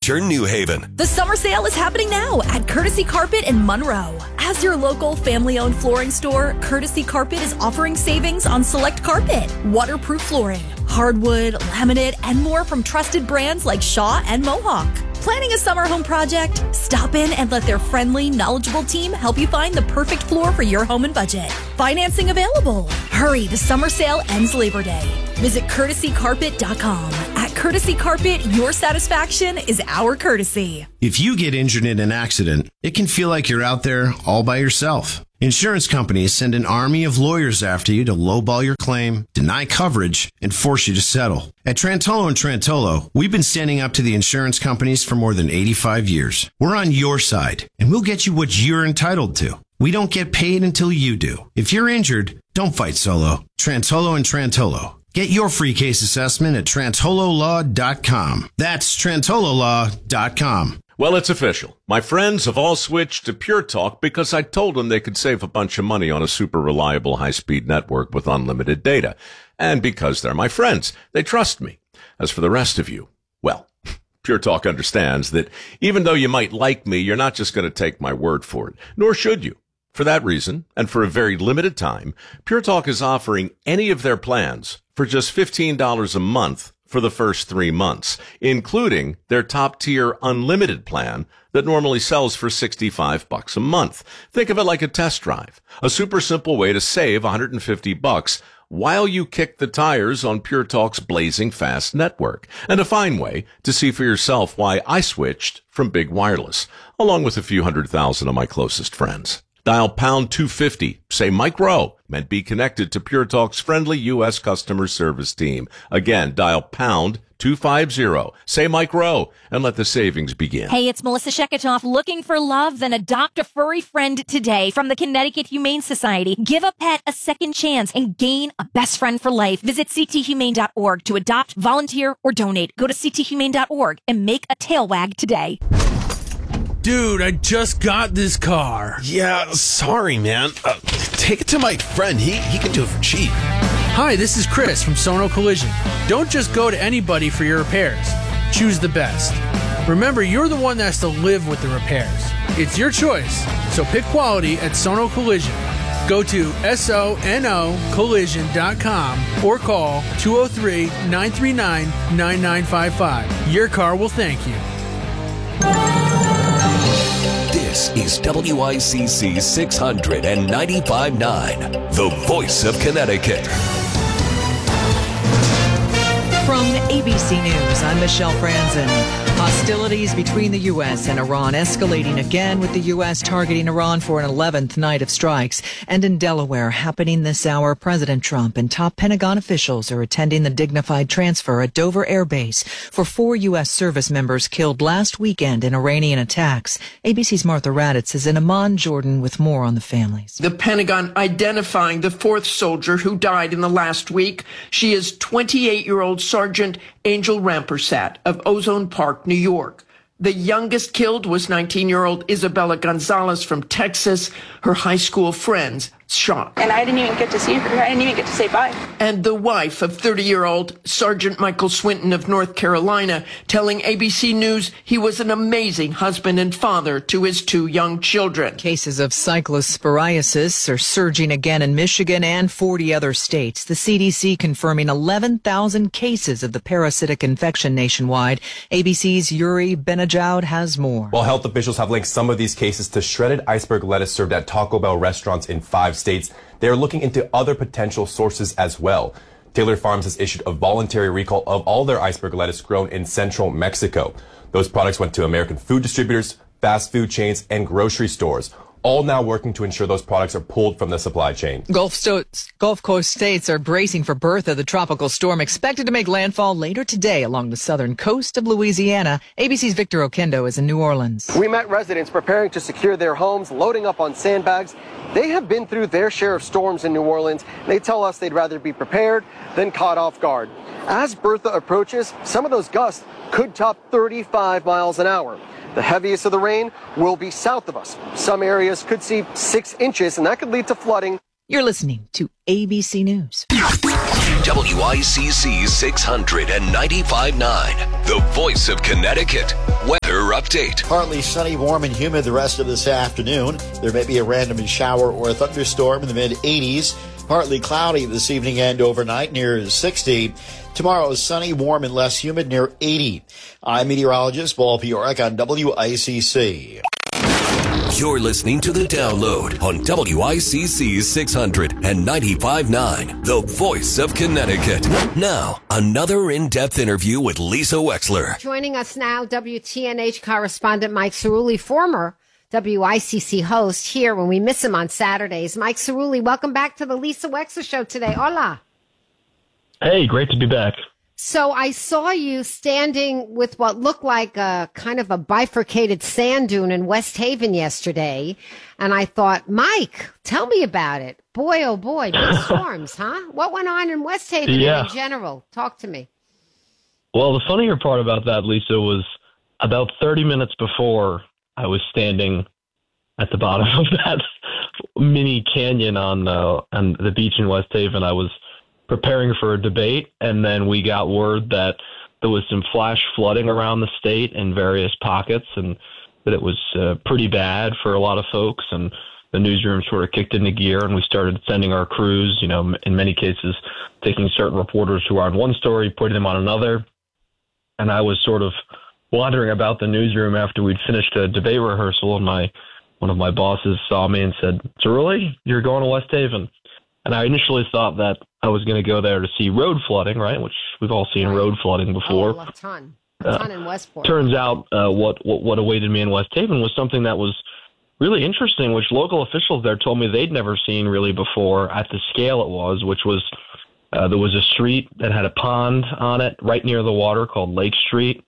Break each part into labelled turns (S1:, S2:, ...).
S1: Furniture New Haven.
S2: The summer sale is happening now at Courtesy Carpet in Monroe. As your local family-owned flooring store, Courtesy Carpet is offering savings on select carpet, waterproof flooring, hardwood, laminate, and more from trusted brands like Shaw and Mohawk. Planning a summer home project? Stop in and let their friendly, knowledgeable team help you find the perfect floor for your home and budget. Financing available. Hurry, the summer sale ends Labor Day. Visit courtesycarpet.com. At Courtesy Carpet, your satisfaction is our courtesy.
S3: If you get injured in an accident, it can feel like you're out there all by yourself. Insurance companies send an army of lawyers after you to lowball your claim, deny coverage, and force you to settle. At Trantolo & Trantolo, we've been standing up to the insurance companies for more than 85 years. We're on your side, and we'll get you what you're entitled to. We don't get paid until you do. If you're injured, don't fight solo. Trantolo & Trantolo. Get your free case assessment at trantololaw.com. That's trantololaw.com.
S4: Well, it's official. My friends have all switched to Pure Talk because I told them they could save a bunch of money on a super reliable high-speed network with unlimited data. And because they're my friends, they trust me. As for the rest of you, well, Pure Talk understands that even though you might like me, you're not just going to take my word for it, nor should you. For that reason, and for a very limited time, Pure Talk is offering any of their plans for just $15 a month for the first 3 months, including their top-tier unlimited plan that normally sells for $65 a month. Think of it like a test drive, a super simple way to save $150 while you kick the tires on Pure Talk's blazing fast network, and a fine way to see for yourself why I switched from Big Wireless, along with a few 100,000 of my closest friends. Dial pound 250, say Mike Rowe, and be connected to Pure Talk's friendly U.S. customer service team. Again, dial pound 250, say Mike Rowe, and let the savings begin.
S5: Hey, it's Melissa Sheketoff. Looking for love? Then adopt a furry friend today from the Connecticut Humane Society. Give a pet a second chance and gain a best friend for life. Visit cthumane.org to adopt, volunteer, or donate. Go to cthumane.org and make a tail wag today.
S6: Dude, I just got this car.
S7: Yeah, sorry, man. Take it to my friend. He can do it for cheap.
S6: Hi, this is Chris from Sono Collision. Don't just go to anybody for your repairs. Choose the best. Remember, you're the one that has to live with the repairs. It's your choice, so pick quality at Sono Collision. Go to sonocollision.com or call 203-939-9955. Your car will thank you.
S1: This is WICC 695.9, the voice of Connecticut.
S8: From ABC News, I'm Michelle Franzen. Hostilities between the U.S. and Iran escalating again, with the U.S. targeting Iran for an 11th night of strikes. And in Delaware, happening this hour, President Trump and top Pentagon officials are attending the dignified transfer at Dover Air Base for 4 U.S. service members killed last weekend in Iranian attacks. ABC's Martha Raddatz is in Amman, Jordan, with more on the families.
S9: The Pentagon identifying the 4th soldier who died in the last week. She is 28-year-old Sergeant Angel Rampersad of Ozone Park, New York. The youngest killed was 19-year-old Isabella Gonzalez from Texas. Her high school friends shot.
S10: And I didn't even get to see her. I didn't even get to say bye.
S9: And the wife of 30-year-old Sergeant Michael Swinton of North Carolina telling ABC News he was an amazing husband and father to his 2 young children.
S8: Cases of cyclosporiasis are surging again in Michigan and 40 other states. The CDC confirming 11,000 cases of the parasitic infection nationwide. ABC's Yuri Benajoud has more.
S11: Well, health officials have linked some of these cases to shredded iceberg lettuce served at Taco Bell restaurants in 5 states. They are looking into other potential sources as well. Taylor Farms has issued a voluntary recall of all their iceberg lettuce grown in central Mexico. Those products went to American food distributors, fast food chains, and grocery stores, all now working to ensure those products are pulled from the supply chain.
S8: Gulf Coast states are bracing for Bertha, the tropical storm expected to make landfall later today along the southern coast of Louisiana. ABC's Victor Oquendo is in New Orleans.
S12: We met residents preparing to secure their homes, loading up on sandbags. They have been through their share of storms in New Orleans. They tell us they'd rather be prepared than caught off guard. As Bertha approaches, some of those gusts could top 35 miles an hour. The heaviest of the rain will be south of us. Some areas could see 6 inches, and that could lead to flooding.
S8: You're listening to ABC News.
S1: WICC 695.9, the voice of Connecticut. Weather. update.
S13: Partly sunny, warm, and humid the rest of this afternoon. There may be a random shower or a thunderstorm in the mid-80s. Partly cloudy this evening and overnight near 60. Tomorrow is sunny, warm, and less humid near 80. I'm meteorologist Paul Piorek on WICC.
S1: You're listening to The Download on WICC 600 and 95.9, the voice of Connecticut. Now, another in-depth interview with Lisa Wexler.
S14: Joining us now, WTNH correspondent Mike Cerulli, former WICC host, here when we miss him on Saturdays. Mike Cerulli, welcome back to the Lisa Wexler Show today. Hola.
S15: Hey, great to be back.
S14: So I saw you standing with what looked like a kind of a bifurcated sand dune in West Haven yesterday. And I thought, Mike, tell me about it. Boy, oh boy, big storms, huh? What went on in West Haven in general? Talk to me.
S15: Well, the funnier part about that, Lisa, was about 30 minutes before I was standing at the bottom of that mini canyon on the beach in West Haven. I was preparing for a debate, and then we got word that there was some flash flooding around the state in various pockets, and that it was pretty bad for a lot of folks, and the newsroom sort of kicked into gear, and we started sending our crews, in many cases, taking certain reporters who are on one story, putting them on another, and I was sort of wandering about the newsroom after we'd finished a debate rehearsal, and one of my bosses saw me and said, "Cerulli, you're going to West Haven." And I initially thought that I was going to go there to see road flooding, right, which we've all seen road flooding before.
S14: Oh, a ton in Westport.
S15: Turns out what awaited me in West Haven was something that was really interesting, which local officials there told me they'd never seen really before at the scale it was, which was there was a street that had a pond on it right near the water called Lake Street.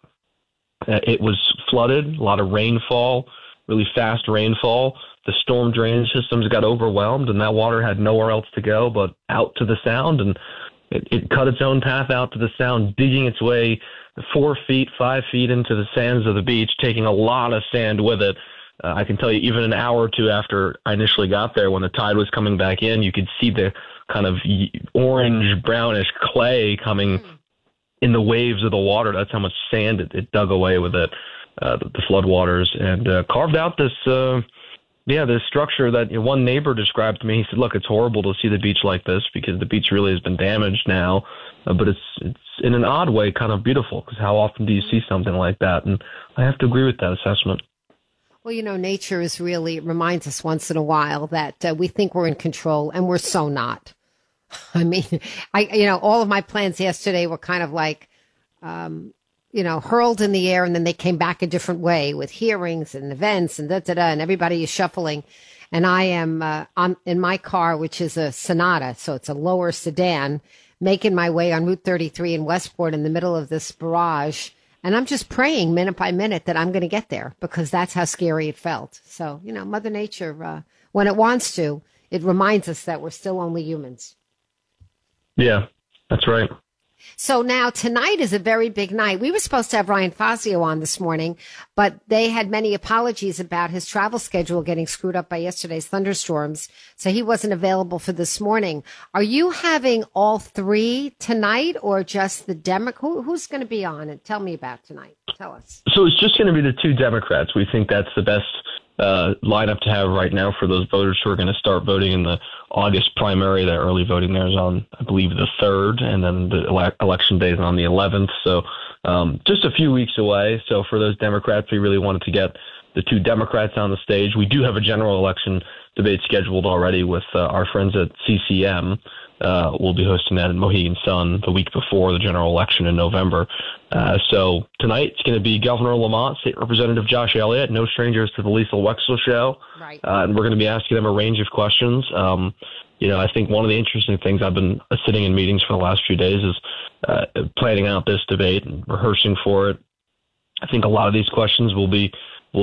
S15: It was flooded, a lot of rainfall, really fast rainfall. The storm drainage systems got overwhelmed, and that water had nowhere else to go but out to the Sound, and it cut its own path out to the Sound, digging its way 4 feet, 5 feet into the sands of the beach, taking a lot of sand with it. I can tell you, even an hour or two after I initially got there, when the tide was coming back in, you could see the kind of orange, brownish clay coming in the waves of the water. That's how much sand it dug away with it, the floodwaters, and carved out this this structure that one neighbor described to me. He said, "Look, it's horrible to see the beach like this because the beach really has been damaged now, but it's in an odd way kind of beautiful, because how often do you see something like that?" And I have to agree with that assessment.
S14: Well, nature reminds us once in a while that we think we're in control, and we're so not. I mean, all of my plans yesterday were kind of like, hurled in the air, and then they came back a different way with hearings and events and and everybody is shuffling. And I am I'm in my car, which is a Sonata, so it's a lower sedan, making my way on Route 33 in Westport in the middle of this barrage. And I'm just praying minute by minute that I'm going to get there, because that's how scary it felt. So, Mother Nature, when it wants to, it reminds us that we're still only humans.
S15: Yeah, that's right.
S14: So now tonight is a very big night. We were supposed to have Ryan Fazio on this morning, but they had many apologies about his travel schedule getting screwed up by yesterday's thunderstorms. So he wasn't available for this morning. Are you having all three tonight, or just the Who's going to be on? And tell me about tonight. Tell us.
S15: So it's just going to be the two Democrats. We think that's the best lineup to have right now for those voters who are going to start voting in the August primary. That early voting there is on, I believe, the 3rd, and then the election day is on the 11th. So just a few weeks away. So for those Democrats, we really wanted to get the two Democrats on the stage. We do have a general election debate scheduled already with our friends at CCM. We'll be hosting that in Mohegan Sun the week before the general election in November. So tonight it's going to be Governor Lamont, State Representative Josh Elliott, no strangers to the Lisa Wexler Show.
S14: Right.
S15: And we're going to be asking them a range of questions. I think one of the interesting things I've been sitting in meetings for the last few days is planning out this debate and rehearsing for it. I think a lot of these questions will be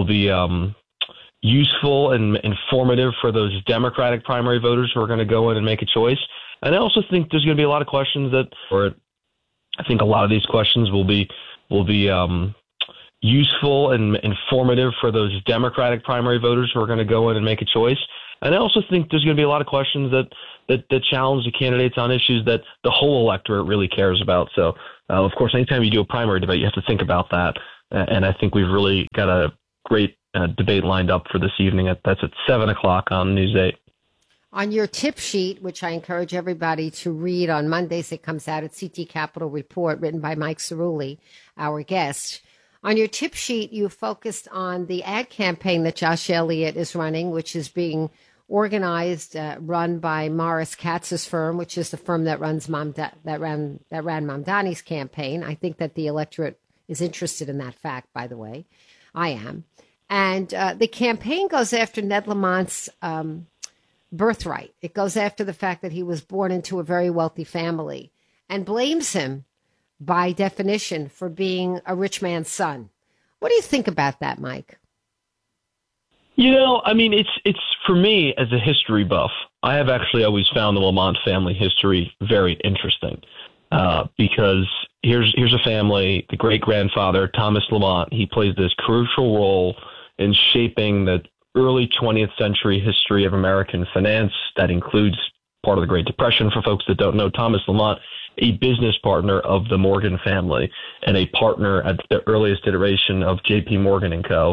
S15: useful and informative for those Democratic primary voters who are going to go in and make a choice. And I also think there's going to be a lot of questions I think a lot of these questions will be useful and informative for those Democratic primary voters who are going to go in and make a choice. And I also think there's going to be a lot of questions that challenge the candidates on issues that the whole electorate really cares about. So, of course, anytime you do a primary debate, you have to think about that. And I think we've really got a great debate lined up for this evening. That's at 7 o'clock on News 8.
S14: On your tip sheet, which I encourage everybody to read on Mondays, it comes out at CT Capital Report, written by Mike Cerulli, our guest. On your tip sheet, you focused on the ad campaign that Josh Elliott is running, which is being organized, run by Morris Katz's firm, which is the firm that ran Mamdani's campaign. I think that the electorate is interested in that fact, by the way. I am. And the campaign goes after Ned Lamont's birthright. It goes after the fact that he was born into a very wealthy family and blames him, by definition, for being a rich man's son. What do you think about that, Mike?
S15: I mean, it's for me as a history buff, I have actually always found the Lamont family history very interesting because here's a family, the great-grandfather, Thomas Lamont, he plays this crucial role in shaping the early 20th century history of American finance. That includes part of the Great Depression. For folks that don't know, Thomas Lamont, a business partner of the Morgan family and a partner at the earliest iteration of J.P. Morgan and Co.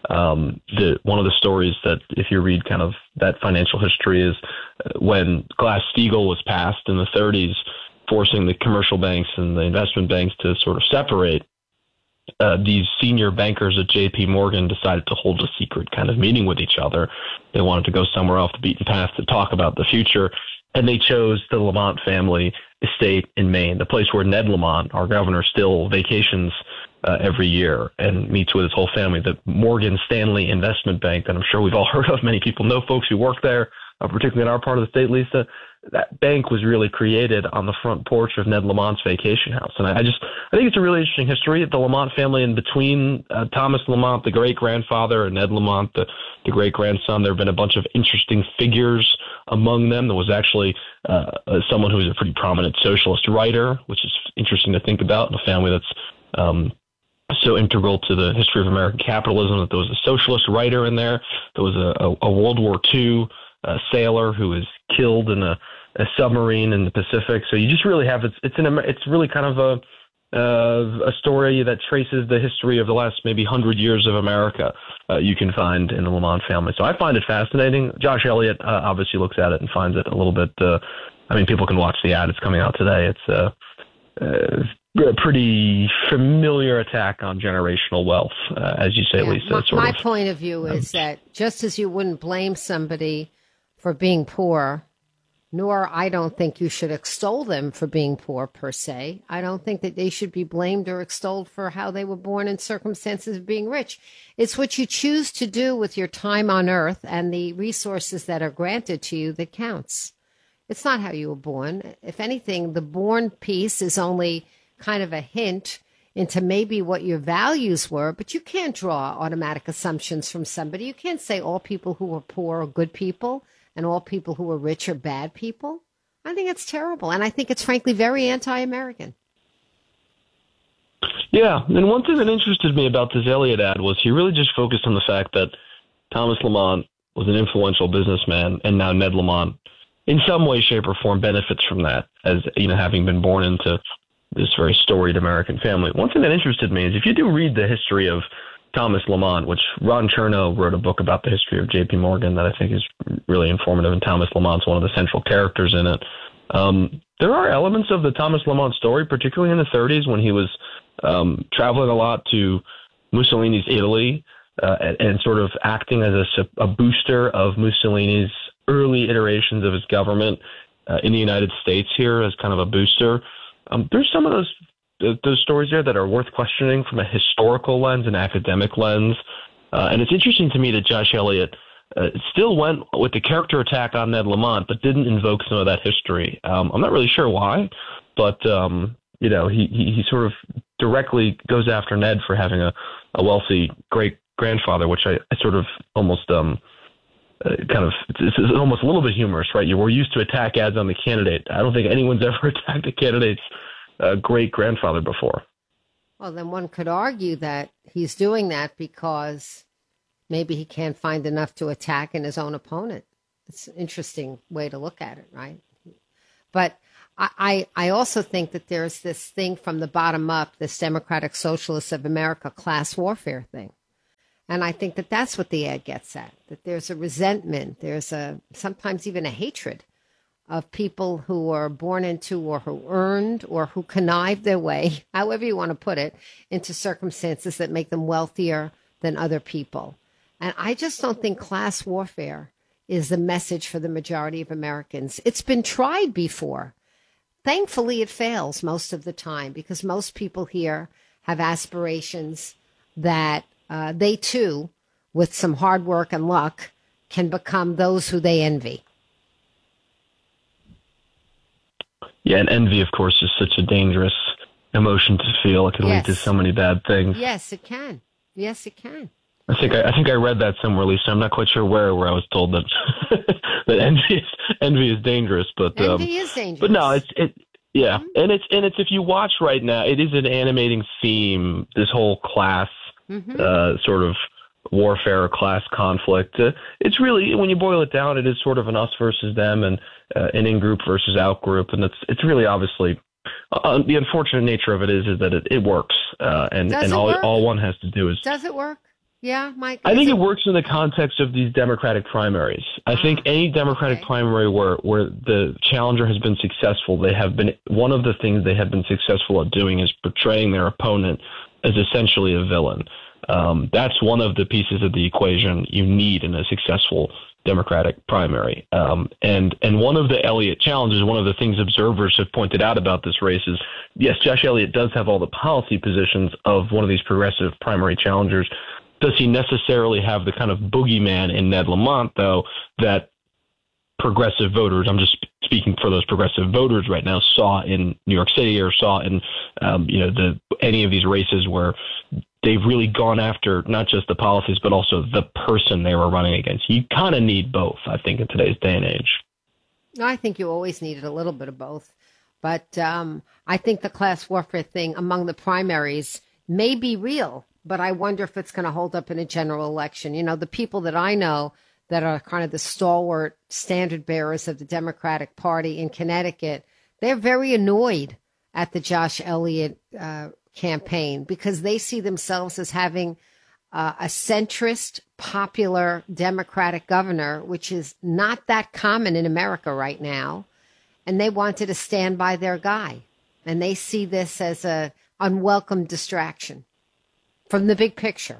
S15: One of the stories that, if you read kind of that financial history, is when Glass-Steagall was passed in the 30s, forcing the commercial banks and the investment banks to sort of separate. These senior bankers at J.P. Morgan decided to hold a secret kind of meeting with each other. They wanted to go somewhere off the beaten path to talk about the future, and they chose the Lamont family estate in Maine, the place where Ned Lamont, our governor, still vacations every year and meets with his whole family. The Morgan Stanley Investment Bank that I'm sure we've all heard of. Many people know folks who work there, particularly in our part of the state, Lisa. That bank was really created on the front porch of Ned Lamont's vacation house. And I think it's a really interesting history. The Lamont family, in between Thomas Lamont, the great-grandfather, and Ned Lamont, the great-grandson, there have been a bunch of interesting figures among them. There was actually someone who was a pretty prominent socialist writer, which is interesting to think about, in a family that's so integral to the history of American capitalism, that there was a socialist writer in there. There was a World War II sailor who was killed in a submarine in the Pacific. So you just really have it's really kind of a story that traces the history of the last maybe 100 years of America. You can find in the Lamont family. So I find it fascinating. Josh Elliott obviously looks at it and finds it a little bit. People can watch the ad. It's coming out today. It's a pretty familiar attack on generational wealth, as you say, Lisa.
S14: My point of view is that just as you wouldn't blame somebody for being poor, nor I don't think you should extol them for being poor per se. I don't think that they should be blamed or extolled for how they were born in circumstances of being rich. It's what you choose to do with your time on earth and the resources that are granted to you that counts. It's not how you were born. If anything, the born piece is only kind of a hint into maybe what your values were, but you can't draw automatic assumptions from somebody. You can't say all people who are poor are good people and all people who are rich are bad people. I think it's terrible, and I think it's frankly very anti-American.
S15: Yeah, and one thing that interested me about this Elliott ad was he really just focused on the fact that Thomas Lamont was an influential businessman, and now Ned Lamont, in some way, shape, or form, benefits from that, as having been born into this very storied American family. One thing that interested me is if you do read the history of Thomas Lamont, which Ron Chernow wrote a book about the history of J.P. Morgan that I think is really informative, and Thomas Lamont's one of the central characters in it. There are elements of the Thomas Lamont story, particularly in the 30s when he was traveling a lot to Mussolini's Italy and sort of acting as a booster of Mussolini's early iterations of his government in the United States here as kind of a booster. There's some of those stories there that are worth questioning from a historical lens, an academic lens. And it's interesting to me that Josh Elliott still went with the character attack on Ned Lamont, but didn't invoke some of that history. I'm not really sure why, but, he sort of directly goes after Ned for having a wealthy great-grandfather, which I sort of almost it's almost a little bit humorous, right? We're used to attack ads on the candidate. I don't think anyone's ever attacked a candidate's great-grandfather before.
S14: Well, then one could argue that he's doing that because maybe he can't find enough to attack in his own opponent. It's an interesting way to look at it, right? But I also think that there's this thing from the bottom up, this Democratic Socialists of America class warfare thing. And I think that that's what the ad gets at, that there's a resentment, there's sometimes even a hatred of people who are born into or who earned or who connived their way, however you want to put it, into circumstances that make them wealthier than other people. And I just don't think class warfare is the message for the majority of Americans. It's been tried before. Thankfully, it fails most of the time because most people here have aspirations that they too, with some hard work and luck, can become those who they envy.
S15: Yeah, and envy, of course, is such a dangerous emotion to feel. It can lead to so many bad things.
S14: Yes, it can. Yes, it can.
S15: I think I read that somewhere, Lisa. I'm not quite sure where I was told that that envy is dangerous, but
S14: envy is dangerous.
S15: But no, yeah, and it's if you watch right now, it is an animating theme. This whole class sort of warfare or class conflict. It's really, when you boil it down, it is sort of an us versus them and an in-group versus out-group. And it's really obviously, the unfortunate nature of it is that it works. And all one has to do is...
S14: Does it work? Yeah, Mike?
S15: I think it works in the context of these Democratic primaries. I think any Democratic primary where the challenger has been successful, one of the things they have been successful at doing is portraying their opponent as essentially a villain. That's one of the pieces of the equation you need in a successful Democratic primary. And one of the Elliott challenges, one of the things observers have pointed out about this race is, yes, Josh Elliott does have all the policy positions of one of these progressive primary challengers. Does he necessarily have the kind of boogeyman in Ned Lamont, though, that progressive voters, I'm just speaking for those progressive voters right now, saw in New York City or saw in any of these races where they've really gone after not just the policies, but also the person they were running against. You kind of need both, I think, in today's day and age.
S14: I think you always needed a little bit of both. But I think the class warfare thing among the primaries may be real, but I wonder if it's going to hold up in a general election. You know, the people that I know that are kind of the stalwart standard bearers of the Democratic Party in Connecticut, they're very annoyed at the Josh Elliott campaign because they see themselves as having a centrist, popular Democratic governor, which is not that common in America right now. And they wanted to stand by their guy. And they see this as a unwelcome distraction from the big picture.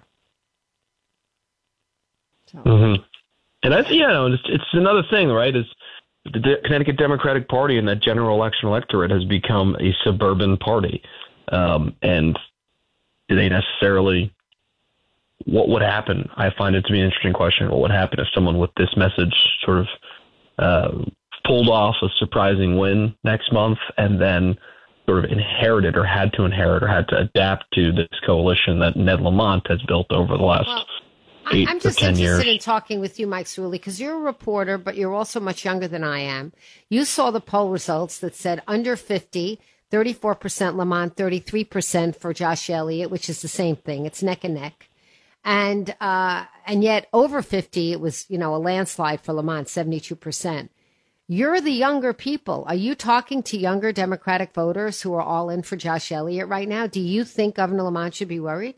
S14: So.
S15: Mm-hmm. And it's another thing, right? Is the Connecticut Democratic Party and that general election electorate has become a suburban party. And do they necessarily, what would happen? I find it to be an interesting question. What would happen if someone with this message sort of pulled off a surprising win next month and then sort of inherited or had to adapt to this coalition that Ned Lamont has built over the last 8 or 10 years?
S14: I'm just interested in talking with you, Mike Cerulli, because you're a reporter, but you're also much younger than I am. You saw the poll results that said under 50, 34% Lamont, 33% for Josh Elliott, which is the same thing. It's neck and neck. And yet over 50, it was, a landslide for Lamont, 72%. You're the younger people. Are you talking to younger Democratic voters who are all in for Josh Elliott right now? Do you think Governor Lamont should be worried?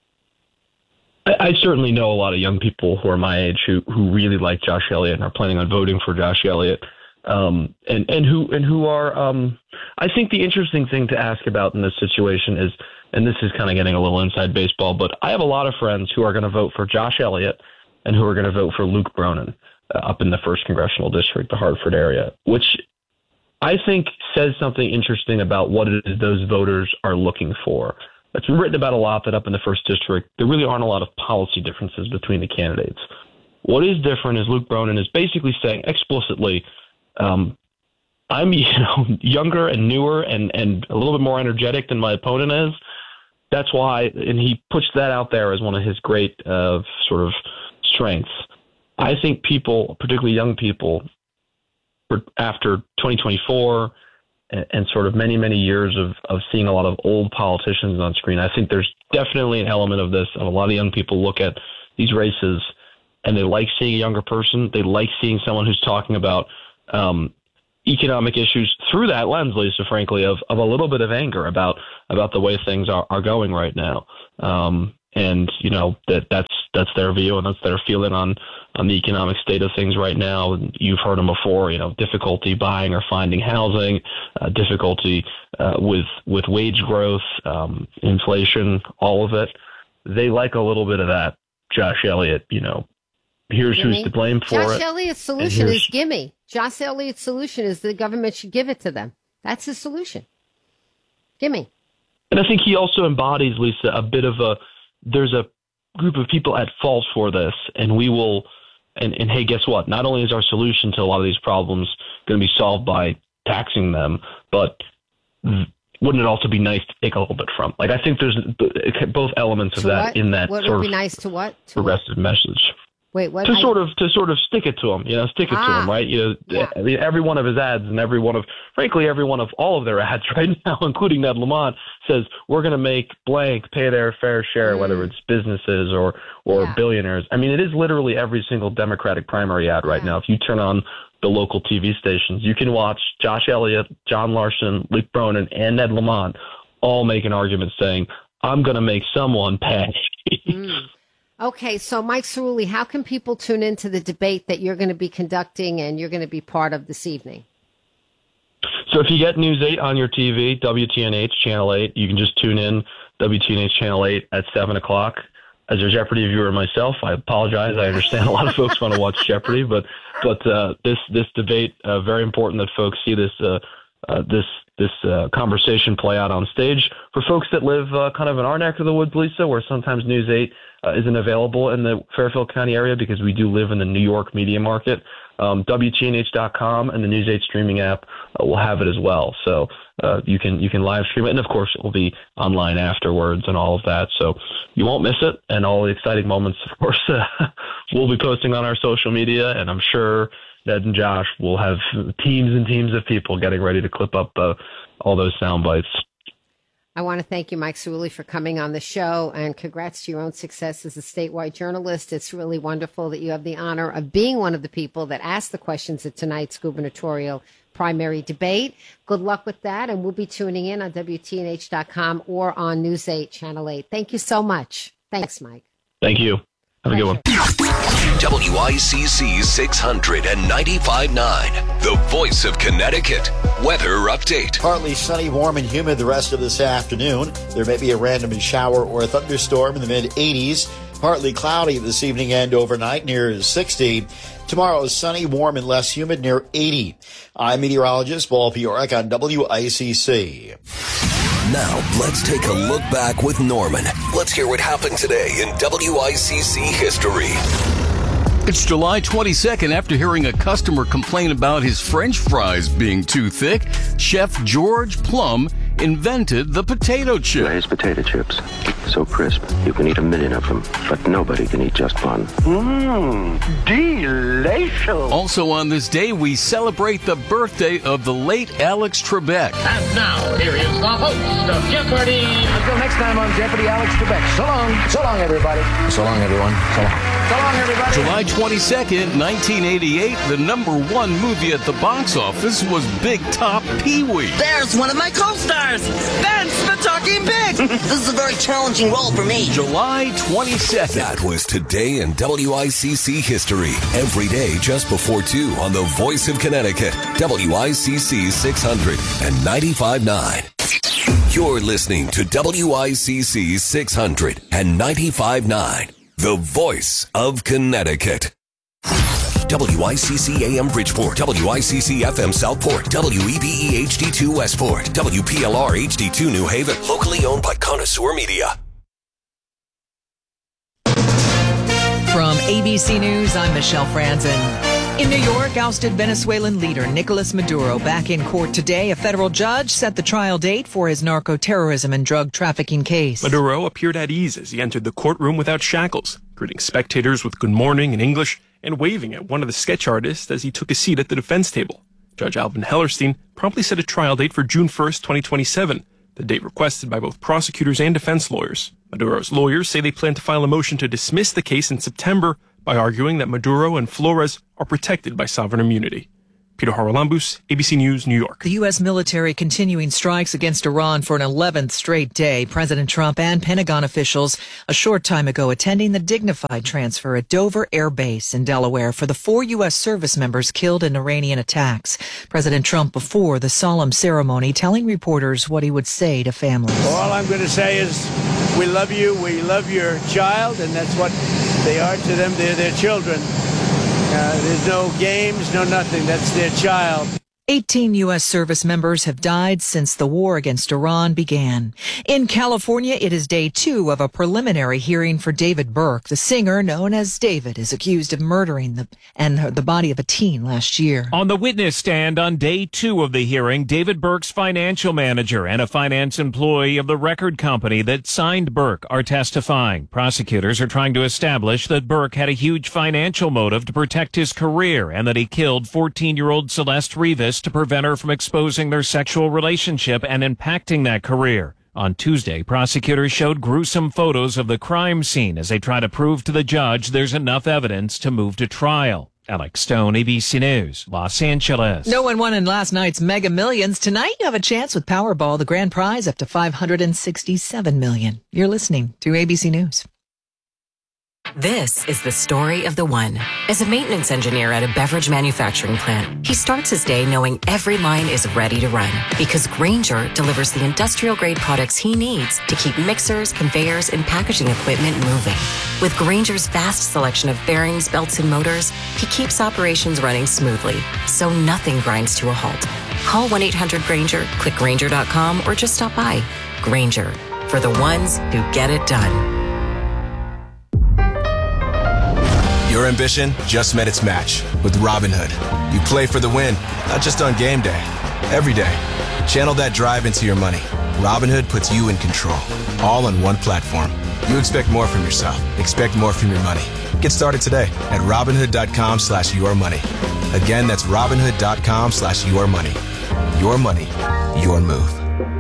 S15: I certainly know a lot of young people who are my age who really like Josh Elliott and are planning on voting for Josh Elliott. And who are, I think the interesting thing to ask about in this situation is, and this is kind of getting a little inside baseball, but I have a lot of friends who are going to vote for Josh Elliott and who are going to vote for Luke Bronin up in the 1st Congressional District, the Hartford area, which I think says something interesting about what it is those voters are looking for. It's been written about a lot that up in the 1st District, there really aren't a lot of policy differences between the candidates. What is different is Luke Bronin is basically saying explicitly, I'm younger and newer and a little bit more energetic than my opponent is. That's why, and he puts that out there as one of his great sort of strengths. I think people, particularly young people, after 2024 and sort of many, many years of seeing a lot of old politicians on screen, I think there's definitely an element of this. A lot of young people look at these races and they like seeing a younger person. They like seeing someone who's talking about, economic issues through that lens, Lisa, frankly, of a little bit of anger about the way things are going right now. And, that's their view and that's their feeling on the economic state of things right now. And you've heard them before, difficulty buying or finding housing, difficulty with wage growth, inflation, all of it. They like a little bit of that. Josh Elliott, here's who's to blame for it.
S14: Josh Elliott's solution is gimme. Josh Elliott's solution is the government should give it to them. That's his solution. Gimme.
S15: And I think he also embodies, Lisa, there's a group of people at fault for this, and we will, and hey, guess what? Not only is our solution to a lot of these problems going to be solved by taxing them, but wouldn't it also be nice to take a little bit from? Like, I think there's both elements of that in that
S14: what
S15: sort
S14: would
S15: of
S14: be nice to what?
S15: progressive message.
S14: Wait, what?
S15: To sort of stick it to him, stick it to him, right?
S14: Yeah.
S15: I mean, every one of his ads and every one of all of their ads right now, including Ned Lamont, says we're going to make blank pay their fair share, whether it's businesses or billionaires. I mean, it is literally every single Democratic primary ad right now. If you turn on the local TV stations, you can watch Josh Elliott, John Larson, Luke Bronin, and Ned Lamont all make an argument saying, I'm going to make someone pay.
S14: Okay, so Mike Cerulli, how can people tune into the debate that you're going to be conducting and you're going to be part of this evening?
S15: So if you get News 8 on your TV, WTNH Channel 8, you can just tune in WTNH Channel 8 at 7 o'clock. As a Jeopardy viewer myself, I apologize. I understand a lot of folks want to watch Jeopardy, but this debate, very important that folks see this conversation play out on stage. For folks that live kind of in our neck of the woods, Lisa, where sometimes News 8 isn't available in the Fairfield County area because we do live in the New York media market, WTNH.com and the News 8 streaming app will have it as well. So you can live stream it, and of course it will be online afterwards and all of that. So you won't miss it, and all the exciting moments, of course, we'll be posting on our social media, and I'm sure Ned and Josh will have teams and teams of people getting ready to clip up all those sound bites.
S14: I want to thank you, Mike Cerulli, for coming on the show, and congrats to your own success as a statewide journalist. It's really wonderful that you have the honor of being one of the people that asked the questions at tonight's gubernatorial primary debate. Good luck with that, and we'll be tuning in on WTNH.com or on News 8 Channel 8. Thank you so much. Thanks, Mike.
S15: Thank you. Have a good one.
S1: WICC 600 and 95.9, the voice of Connecticut. Weather update.
S13: Partly sunny, warm, and humid the rest of this afternoon. There may be a random shower or a thunderstorm in the mid-80s. Partly cloudy this evening and overnight near 60. Tomorrow is sunny, warm, and less humid near 80. I'm meteorologist Paul Piorek on WICC.
S1: Now, let's take a look back with Norman. Let's hear what happened today in WICC history.
S16: It's July 22nd. After hearing a customer complain about his French fries being too thick, Chef George Plum invented the potato chip.
S17: Lay's potato chips. So crisp, you can eat 1,000,000 of them, but nobody can eat just one.
S16: Delicious. Also on this day, we celebrate the birthday of the late Alex Trebek.
S18: And now, here is the host of Jeopardy! Until next time on Jeopardy, Alex Trebek. So long. So long, everybody. So long, everyone. So long. So long, everybody.
S16: July 22nd, 1988, the #1 movie at the box office was Big Top Pee-wee.
S19: There's one of my co-stars, Vince the Talking Pig. This is a very challenging role for me.
S1: July 22nd. That was today in WICC history. Every day just before 2 on the Voice of Connecticut, WICC 600 and 95.9. You're listening to WICC 600 and 95.9. The Voice of Connecticut. WICC AM Bridgeport, WICC FM Southport, WEBE HD2 Westport, WPLR HD2 New Haven, locally owned by Connoisseur Media.
S8: From ABC News, I'm Michelle Franzen. In New York, ousted Venezuelan leader Nicolas Maduro back in court today. A federal judge set the trial date for his narco-terrorism and drug trafficking case.
S20: Maduro appeared at ease as he entered the courtroom without shackles, greeting spectators with good morning in English and waving at one of the sketch artists as he took a seat at the defense table. Judge Alvin Hellerstein promptly set a trial date for June 1st, 2027, the date requested by both prosecutors and defense lawyers. Maduro's lawyers say they plan to file a motion to dismiss the case in September by arguing that Maduro and Flores are protected by sovereign immunity. Peter Haralambous, ABC News, New York.
S8: The U.S. military continuing strikes against Iran for an 11th straight day. President Trump and Pentagon officials a short time ago attending the dignified transfer at Dover Air Base in Delaware for the 4 U.S. service members killed in Iranian attacks. President Trump before the solemn ceremony telling reporters what he would say to families.
S21: All I'm going to say is we love you, we love your child, and that's what they are to them. They're their children. There's no games, no nothing. That's their child.
S8: 18 U.S. service members have died since the war against Iran began. In California, it is day 2 of a preliminary hearing for David Burke. The singer, known as David, is accused of murdering the body of a teen last year.
S22: On the witness stand on day 2 of the hearing, David Burke's financial manager and a finance employee of the record company that signed Burke are testifying. Prosecutors are trying to establish that Burke had a huge financial motive to protect his career and that he killed 14-year-old Celeste Rivas to prevent her from exposing their sexual relationship and impacting that career. On Tuesday, prosecutors showed gruesome photos of the crime scene as they try to prove to the judge there's enough evidence to move to trial. Alex Stone, ABC News, Los Angeles.
S8: No one won in last night's Mega Millions. Tonight, you have a chance with Powerball, the grand prize up to $567 million. You're listening to ABC News.
S23: This is the story of the one. As a maintenance engineer at a beverage manufacturing plant, he starts his day knowing every line is ready to run because Grainger delivers the industrial-grade products he needs to keep mixers, conveyors, and packaging equipment moving. With Grainger's vast selection of bearings, belts, and motors, he keeps operations running smoothly, so nothing grinds to a halt. Call 1-800-GRAINGER, click Grainger.com, or just stop by. Grainger, for the ones who get it done.
S24: Your ambition just met its match with Robinhood. You play for the win, not just on game day, every day. Channel that drive into your money. Robinhood puts you in control, all on one platform. You expect more from yourself. Expect more from your money. Get started today at Robinhood.com/yourmoney. Again, that's Robinhood.com/yourmoney. Your money, your move.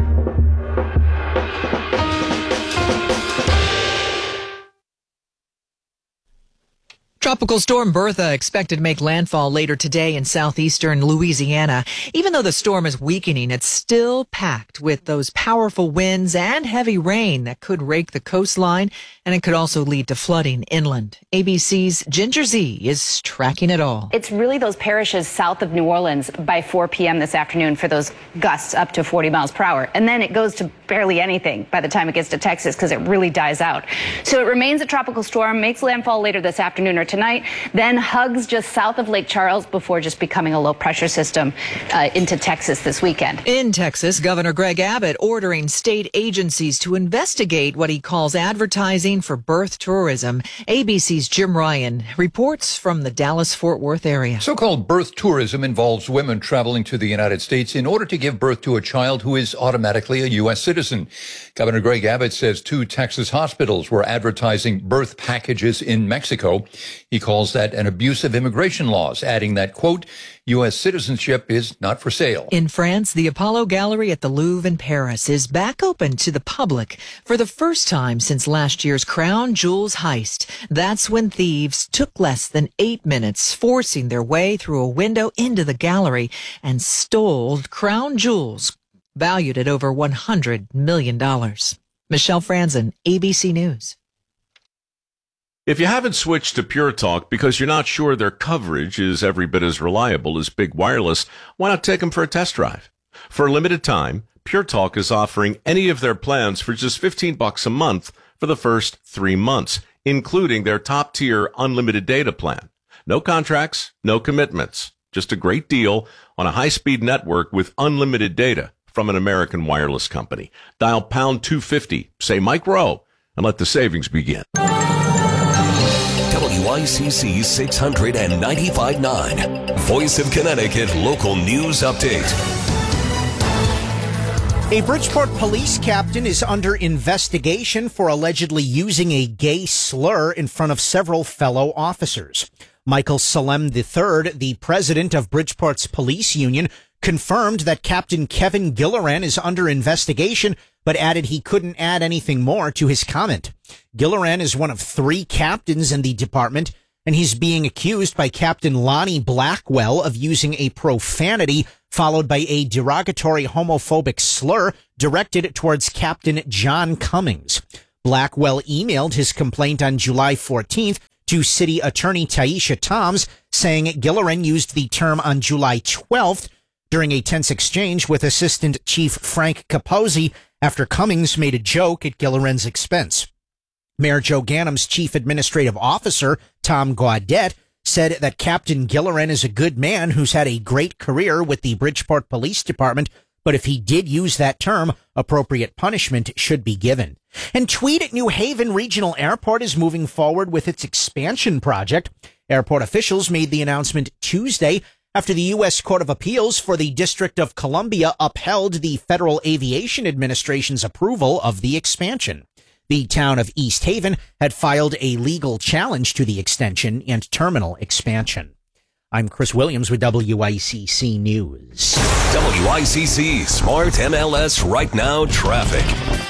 S8: Tropical storm Bertha expected to make landfall later today in southeastern Louisiana. Even though the storm is weakening, it's still packed with those powerful winds and heavy rain that could rake the coastline, and it could also lead to flooding inland. ABC's Ginger Z is tracking it all.
S25: It's really those parishes south of New Orleans by 4 p.m. this afternoon for those gusts up to 40 miles per hour. And then it goes to barely anything by the time it gets to Texas because it really dies out. So it remains a tropical storm, makes landfall later this afternoon or tonight, then hugs just south of Lake Charles before just becoming a low-pressure system into Texas this weekend.
S8: In Texas, Governor Greg Abbott ordering state agencies to investigate what he calls advertising for birth tourism. ABC's Jim Ryan reports from the Dallas-Fort Worth area.
S26: So-called birth tourism involves women traveling to the United States in order to give birth to a child who is automatically a U.S. citizen. Governor Greg Abbott says 2 Texas hospitals were advertising birth packages in Mexico. He calls that an abuse of immigration laws, adding that, quote, U.S. citizenship is not for sale.
S8: In France, the Apollo Gallery at the Louvre in Paris is back open to the public for the first time since last year's Crown Jewels heist. That's when thieves took less than 8 minutes, forcing their way through a window into the gallery and stole crown jewels valued at over $100 million. Michelle Franzen, ABC News.
S4: If you haven't switched to Pure Talk because you're not sure their coverage is every bit as reliable as Big Wireless, why not take them for a test drive? For a limited time, Pure Talk is offering any of their plans for just $15 a month for the first 3 months, including their top-tier unlimited data plan. No contracts, no commitments, just a great deal on a high-speed network with unlimited data from an American wireless company. Dial pound 250, say Mike Rowe, and let the savings begin.
S1: WICC 695.9, Voice of Connecticut Local News Update.
S27: A Bridgeport police captain is under investigation for allegedly using a gay slur in front of several fellow officers. Michael Salem III, the president of Bridgeport's police union, confirmed that Captain Kevin Gilleran is under investigation, but added he couldn't add anything more to his comment. Gilleran is one of 3 captains in the department and he's being accused by Captain Lonnie Blackwell of using a profanity followed by a derogatory homophobic slur directed towards Captain John Cummings. Blackwell emailed his complaint on July 14th to City Attorney Taisha Toms, saying Gilleran used the term on July 12th during a tense exchange with Assistant Chief Frank Capozzi after Cummings made a joke at Gilleran's expense. Mayor Joe Ganem's Chief Administrative Officer, Tom Gaudet, said that Captain Gilleran is a good man who's had a great career with the Bridgeport Police Department, but if he did use that term, appropriate punishment should be given. And Tweed at New Haven Regional Airport is moving forward with its expansion project. Airport officials made the announcement Tuesday after the U.S. Court of Appeals for the District of Columbia upheld the Federal Aviation Administration's approval of the expansion. The town of East Haven had filed a legal challenge to the extension and terminal expansion. I'm Chris Williams with WICC News.
S1: WICC Smart MLS Right Now Traffic.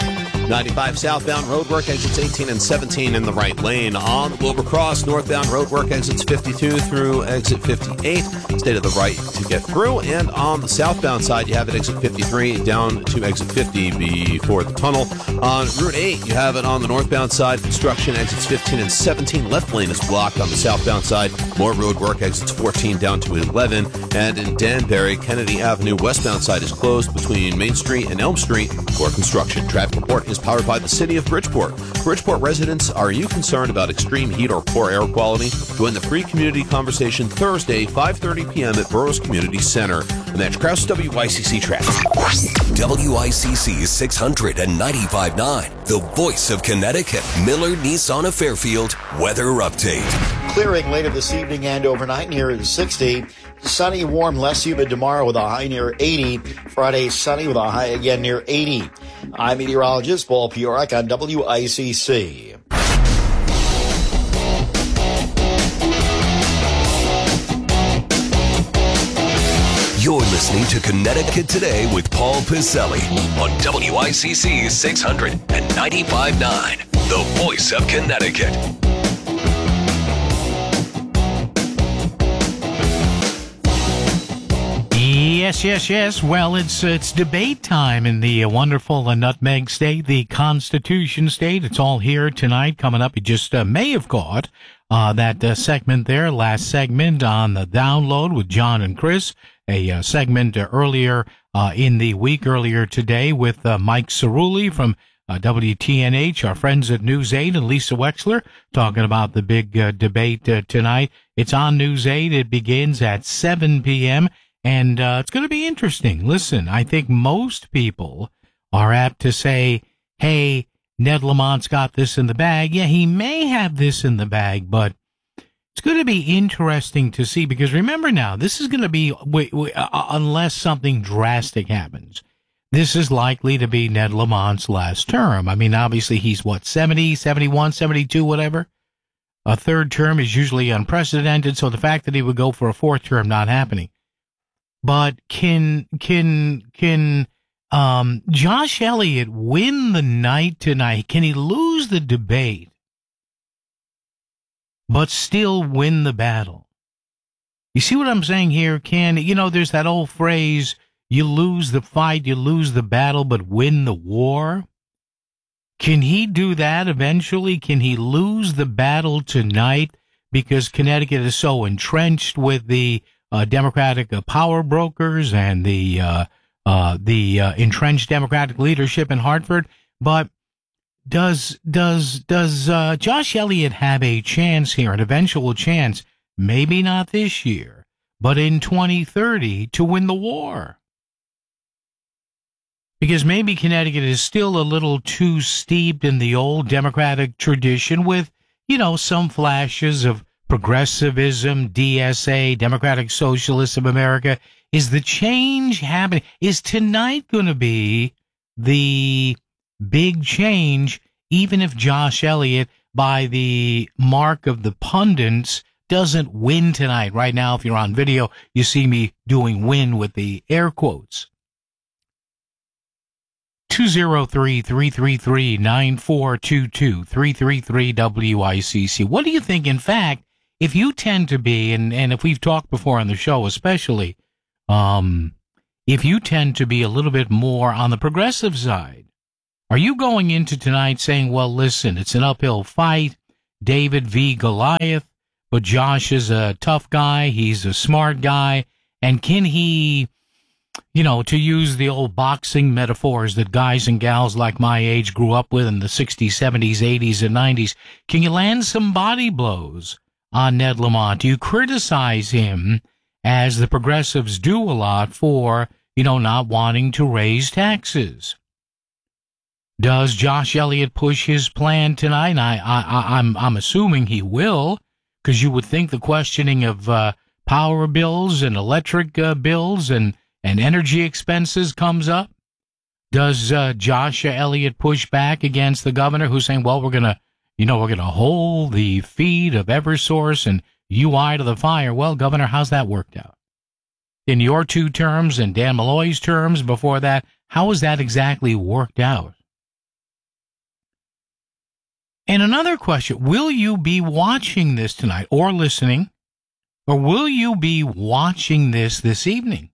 S2: 95 southbound roadwork exits 18 and 17 in the right lane. On Wilbur Cross, northbound roadwork exits 52 through exit 58. Stay to the right to get through. And on the southbound side, you have it exit 53 down to exit 50 before the tunnel. On Route 8, you have it on the northbound side. Construction exits 15 and 17. Left lane is blocked on the southbound side. More roadwork exits 14 down to 11. And in Danbury, Kennedy Avenue westbound side is closed between Main Street and Elm Street for construction. Traffic report is powered by the City of Bridgeport. Bridgeport residents, are you concerned about extreme heat or poor air quality? Join the free community conversation Thursday, 5:30 p.m. at Burroughs Community Center. And that's Kraus WICC Traffic.
S1: WICC 695.9, the voice of Connecticut. Miller Nissan of Fairfield weather update.
S13: Clearing later this evening and overnight near 60. Sunny, warm, less humid tomorrow with a high near 80. Friday, sunny with a high again near 80. I'm meteorologist Paul Piorak on WICC.
S1: You're listening to Connecticut Today with Paul Piselli on WICC 695.9, the voice of Connecticut.
S3: Yes. Well, it's debate time in the wonderful Nutmeg State, the Constitution State. It's all here tonight. Coming up, you just may have caught that segment there, last segment on the download with John and Chris. A segment earlier in the week, earlier today with Mike Cerulli from WTNH, our friends at News 8, and Lisa Wexler talking about the big debate tonight. It's on News 8. It begins at 7 p.m., and it's going to be interesting. Listen, I think most people are apt to say, hey, Ned Lamont's got this in the bag. Yeah, he may have this in the bag, but it's going to be interesting to see, because remember now, this is going to be, unless something drastic happens, this is likely to be Ned Lamont's last term. I mean, obviously he's 70, 71, 72, whatever. A third term is usually unprecedented, so the fact that he would go for a fourth term, not happening. But can Josh Elliott win the night tonight? Can he lose the debate but still win the battle? You see what I'm saying here? There's that old phrase, you lose the fight, you lose the battle, but win the war. Can he do that eventually? Can he lose the battle tonight because Connecticut is so entrenched with the Democratic power brokers and the entrenched Democratic leadership in Hartford? But does Josh Elliott have a chance here, an eventual chance, maybe not this year, but in 2030 to win the war? Because maybe Connecticut is still a little too steeped in the old Democratic tradition with, some flashes of progressivism, DSA, Democratic Socialists of America. Is the change happening? Is tonight going to be the big change, even if Josh Elliott, by the mark of the pundits, doesn't win tonight? Right now, if you're on video, you see me doing win with the air quotes. 203-333-9422, 333-WICC. What do you think? In fact, if you tend to be, and if we've talked before on the show especially, if you tend to be a little bit more on the progressive side, are you going into tonight saying, well, listen, it's an uphill fight, David v. Goliath, but Josh is a tough guy, he's a smart guy, and can he, to use the old boxing metaphors that guys and gals like my age grew up with in the 60s, 70s, 80s, and 90s, can you land some body blows on Ned Lamont? Do you criticize him, as the progressives do a lot, for, not wanting to raise taxes? Does Josh Elliott push his plan tonight? I'm assuming he will, because you would think the questioning of power bills and electric bills and energy expenses comes up. Does Josh Elliott push back against the governor, who's saying, well, we're gonna hold the feet of Eversource and UI to the fire? Well, Governor, how's that worked out? In your 2 terms and Dan Malloy's terms before that, how has that exactly worked out? And another question, will you be watching this tonight or listening, or will you be watching this evening?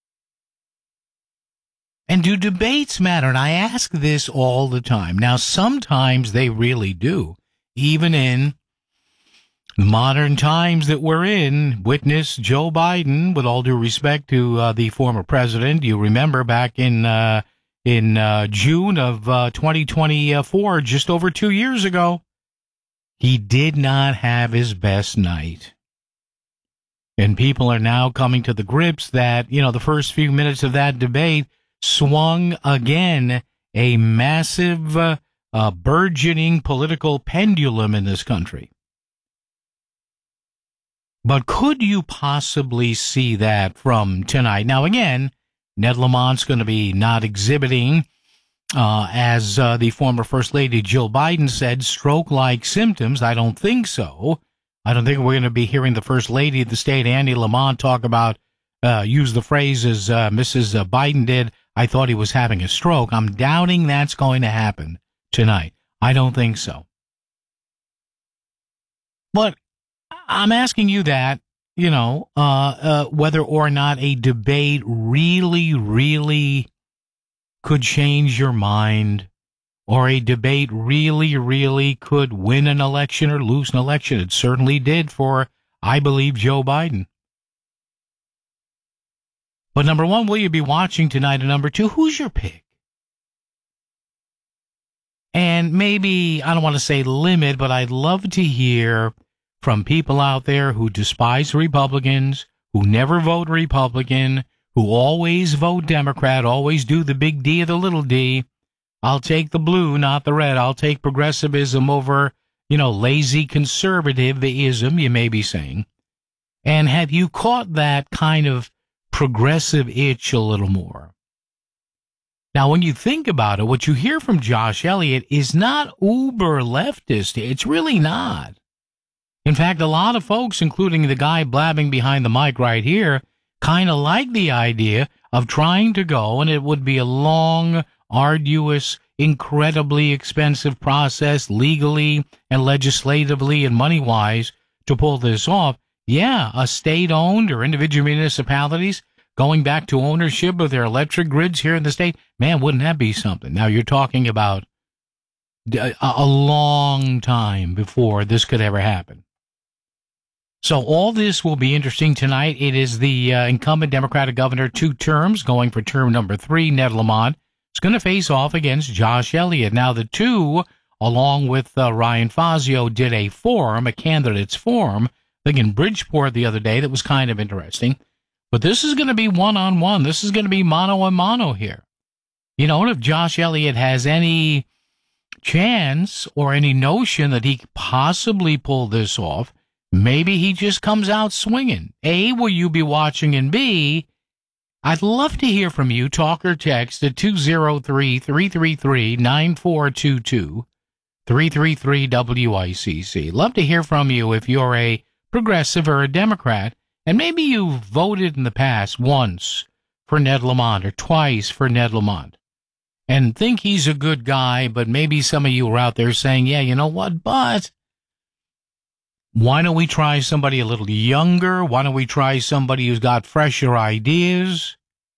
S3: And do debates matter? And I ask this all the time. Now, sometimes they really do, even in the modern times that we're in. Witness Joe Biden, with all due respect to the former president. You remember back in June of 2024, just over 2 years ago, he did not have his best night. And people are now coming to the grips that, the first few minutes of that debate swung again a massive, burgeoning political pendulum in this country. But could you possibly see that from tonight? Now, again, Ned Lamont's going to be not exhibiting, as the former First Lady Jill Biden said, stroke-like symptoms. I don't think so. I don't think we're going to be hearing the First Lady of the state, Annie Lamont, talk about, use the phrase as Mrs. Biden did, I thought he was having a stroke. I'm doubting that's going to happen tonight. I don't think so. But I'm asking you that, whether or not a debate really could change your mind, or a debate really could win an election or lose an election. It certainly did for, I believe, Joe Biden. But number one, will you be watching tonight? And number two, who's your pick? And maybe, I don't want to say limit, but I'd love to hear from people out there who despise Republicans, who never vote Republican, who always vote Democrat, always do the big D of the little d. I'll take the blue, not the red. I'll take progressivism over, lazy conservative-ism, you may be saying. And have you caught that kind of progressive itch a little more? Now, when you think about it, what you hear from Josh Elliott is not uber leftist. It's really not. In fact, a lot of folks, including the guy blabbing behind the mic right here, kind of like the idea of trying to go, and it would be a long, arduous, incredibly expensive process legally and legislatively and money-wise to pull this off. Yeah, a state-owned or individual municipalities going back to ownership of their electric grids here in the state. Man, wouldn't that be something? Now, you're talking about a long time before this could ever happen. So all this will be interesting tonight. It is the incumbent Democratic governor, 2 terms, going for term number 3, Ned Lamont, is going to face off against Josh Elliott. Now, the two, along with Ryan Fazio, did a candidates forum, I think in Bridgeport the other day, that was kind of interesting. But this is going to be one-on-one. This is going to be mano-a-mano here. And if Josh Elliott has any chance or any notion that he could possibly pull this off, maybe he just comes out swinging. A, will you be watching? And B, I'd love to hear from you. Talk or text at 203-333-9422, 333-WICC. Love to hear from you if you're a progressive or a Democrat, and maybe you voted in the past once for Ned Lamont or twice for Ned Lamont and think he's a good guy, but maybe some of you are out there saying, yeah, you know what, but Why don't we try somebody a little younger? Why don't we try somebody who's got fresher ideas?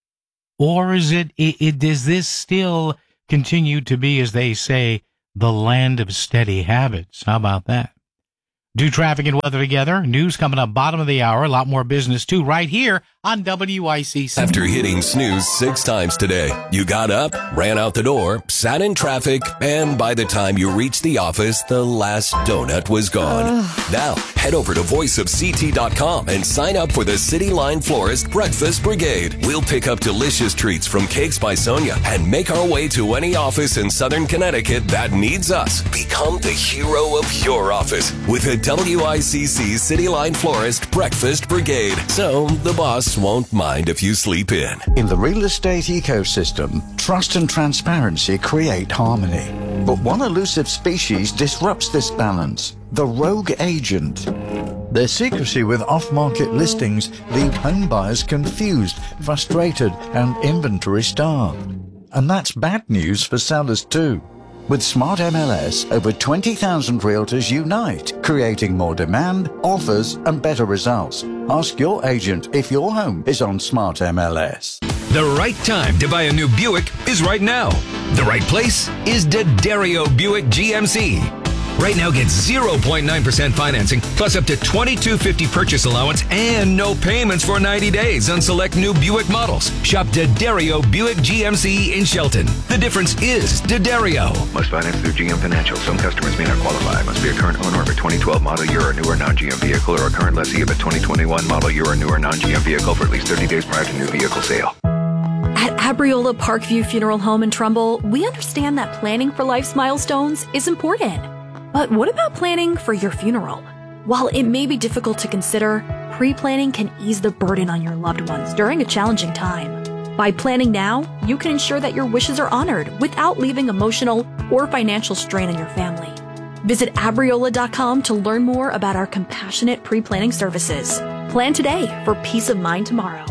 S3: Or is does this still continue to be, as they say, the land of steady habits? How about that? Do traffic and weather together. News coming up bottom of the hour. A lot more business, too, right here on WICC.
S1: After hitting snooze 6 times today, you got up, ran out the door, sat in traffic, and by the time you reached the office, the last donut was gone. Now, head over to voiceofct.com and sign up for the City Line Florist Breakfast Brigade. We'll pick up delicious treats from Cakes by Sonia and make our way to any office in Southern Connecticut that needs us. Become the hero of your office with a WICC City Line Florist Breakfast Brigade. So the boss won't mind if you sleep in.
S5: In the real estate ecosystem, trust and transparency create harmony. But one elusive species disrupts this balance: the rogue agent. Their secrecy with off-market listings leave home buyers confused, frustrated, and inventory-starved. And that's bad news for sellers too. With Smart MLS, over 20,000 realtors unite, creating more demand, offers, and better results. Ask your agent if your home is on Smart MLS.
S6: The right time to buy a new Buick is right now. The right place is D'Addario Buick GMC. Right now, get 0.9% financing, plus up to $2,250 purchase allowance and no payments for 90 days on select new Buick models. Shop D'Addario Buick GMC in Shelton. The difference is D'Addario.
S7: Must finance through GM Financial. Some customers may not qualify. Must be a current owner of a 2012 model year or newer non-GM vehicle, or a current lessee of a 2021 model year or newer non-GM vehicle for at least 30 days prior to new vehicle sale.
S9: At Abriola Parkview Funeral Home in Trumbull, we understand that planning for life's milestones is important. But what about planning for your funeral? While it may be difficult to consider, pre-planning can ease the burden on your loved ones during a challenging time. By planning now, you can ensure that your wishes are honored without leaving emotional or financial strain on your family. Visit Abriola.com to learn more about our compassionate pre-planning services. Plan today for peace of mind tomorrow.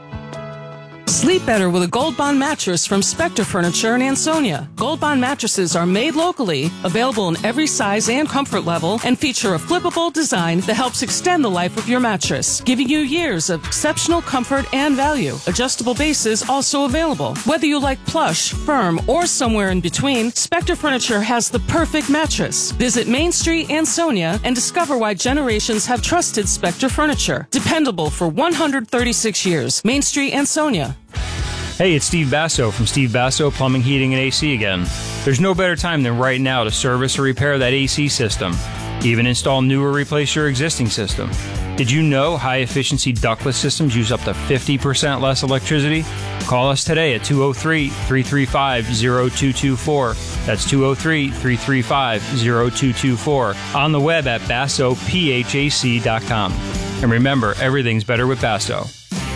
S10: Sleep better with a Gold Bond mattress from Spectre Furniture in Ansonia. Gold Bond mattresses are made locally, available in every size and comfort level, and feature a flippable design that helps extend the life of your mattress, giving you years of exceptional comfort and value. Adjustable bases also available. Whether you like plush, firm, or somewhere in between, Spectre Furniture has the perfect mattress. Visit Main Street, Ansonia, and discover why generations have trusted Spectre Furniture. Dependable for 136 years. Main Street, Ansonia.
S11: Hey, it's Steve Basso from Steve Basso Plumbing, Heating, and AC again. There's no better time than right now to service or repair that AC system. Even install new or replace your existing system. Did you know high-efficiency ductless systems use up to 50% less electricity? Call us today at 203-335-0224. That's 203-335-0224. On the web at bassophac.com. And remember, everything's better with Basso.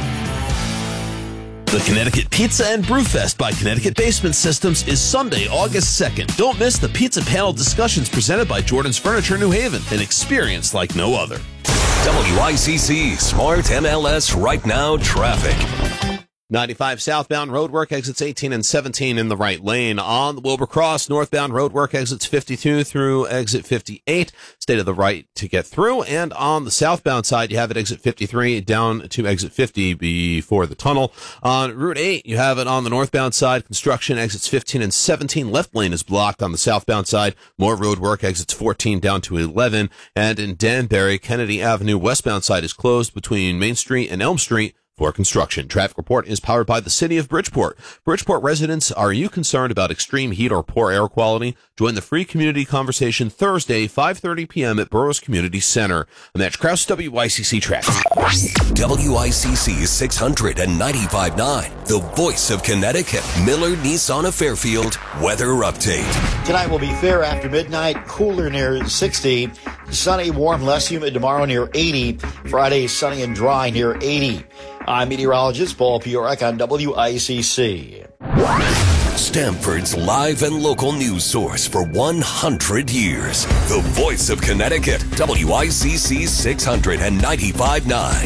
S2: The Connecticut Pizza and Brewfest by Connecticut Basement Systems is Sunday, August 2nd. Don't miss the pizza panel discussions presented by Jordan's Furniture New Haven, an experience like no other.
S1: WICC Smart MLS Right Now Traffic.
S2: 95 southbound roadwork exits 18 and 17 in the right lane. On the Wilbur Cross, northbound roadwork exits 52 through exit 58. Stay to the right to get through. And on the southbound side, you have it exit 53 down to exit 50 before the tunnel. On Route 8, you have it on the northbound side. Construction exits 15 and 17. Left lane is blocked on the southbound side. More roadwork exits 14 down to 11. And in Danbury, Kennedy Avenue westbound side is closed between Main Street and Elm Street for construction. Traffic report is powered by the City of Bridgeport. Bridgeport residents, are you concerned about extreme heat or poor air quality? Join the free community conversation Thursday, 5:30 p.m. at Burroughs Community Center. And that's Kraus WICC Traffic.
S1: WICC 695.9, the voice of Connecticut. Miller Nissan of Fairfield weather update.
S13: Tonight will be fair after midnight, cooler near 60. Sunny, warm, less humid tomorrow near 80. Friday, sunny and dry near 80. I'm meteorologist Paul Piorek on WICC.
S1: Stamford's live and local news source for 100 years. The voice of Connecticut, WICC 695.9.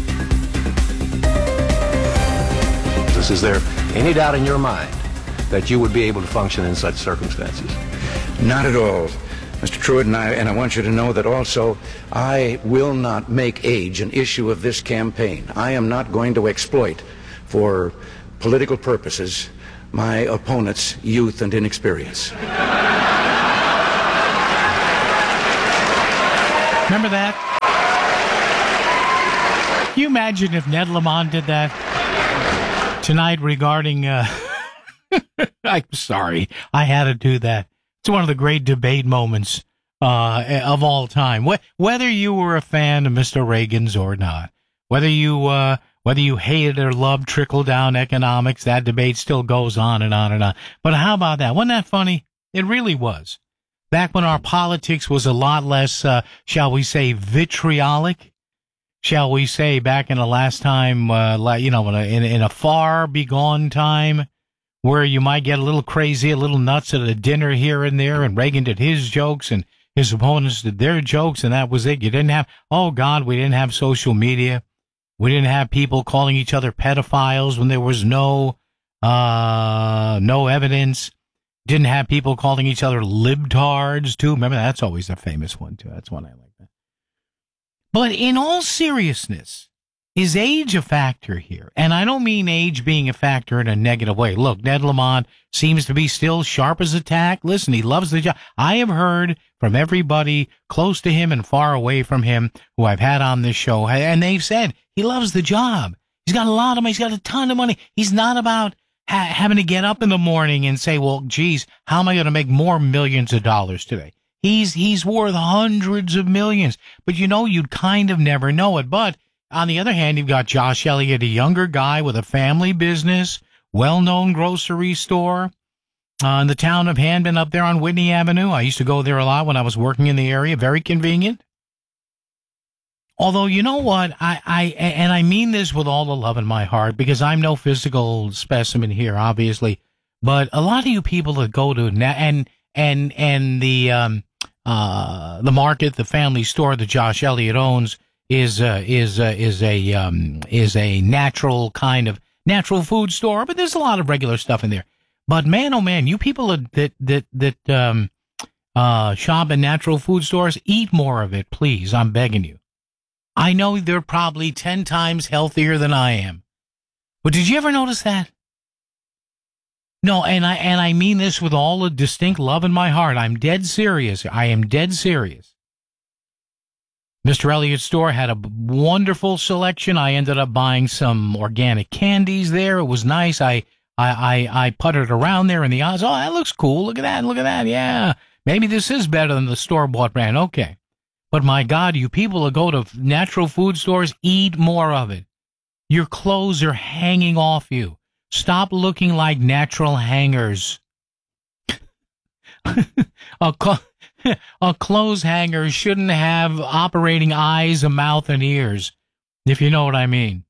S12: Is there any doubt in your mind that you would be able to function in such circumstances?
S5: Not at all.
S12: Mr. Truitt, and I want you to know that also I will not make age an issue of this campaign. I am not going to exploit for political purposes my opponent's youth and inexperience.
S3: Remember that? Can you imagine if Ned Lamont did that tonight regarding... I'm sorry, I had to do that. It's one of the great debate moments of all time. Whether you were a fan of Mr. Reagan's or not, whether you hated or loved trickle-down economics, that debate still goes on and on and on. But how about that? Wasn't that funny? It really was. Back when our politics was a lot less, shall we say, vitriolic, shall we say, back in the last time, in a far begone time, where you might get a little crazy, a little nuts at a dinner here and there, and Reagan did his jokes and his opponents did their jokes, and that was it. You didn't have, oh God, we didn't have social media. We didn't have people calling each other pedophiles when there was no evidence. Didn't have people calling each other libtards, too. Remember, that's always a famous one, too. That's one I like that. But in all seriousness, is age a factor here? And I don't mean age being a factor in a negative way. Look, Ned Lamont seems to be still sharp as a tack. Listen, he loves the job. I have heard from everybody close to him and far away from him who I've had on this show, and they've said he loves the job. He's got a lot of money. He's got a ton of money. He's not about having to get up in the morning and say, well, geez, how am I going to make more millions of dollars today? He's worth hundreds of millions. But, you'd kind of never know it. But on the other hand, you've got Josh Elliott, a younger guy with a family business, well-known grocery store in the town of Hanbin up there on Whitney Avenue. I used to go there a lot when I was working in the area. Very convenient. Although, you know what? I mean this with all the love in my heart, because I'm no physical specimen here, obviously. But a lot of you people that go to the market, the family store that Josh Elliott owns, is a natural kind of natural food store, but there's a lot of regular stuff in there. But man, oh man, you people that shop in natural food stores, eat more of it, please. I'm begging you. I know they're probably 10 times healthier than I am, but did you ever notice that? No, and I mean this with all the distinct love in my heart. I'm dead serious. I am dead serious. Mr. Elliott's store had a wonderful selection. I ended up buying some organic candies there. It was nice. I puttered around there in the aisles. Oh, that looks cool. Look at that. Look at that. Yeah. Maybe this is better than the store-bought brand. Okay. But my God, you people that go to natural food stores, eat more of it. Your clothes are hanging off you. Stop looking like natural hangers. A clothes hanger shouldn't have operating eyes, a mouth, and ears, if you know what I mean.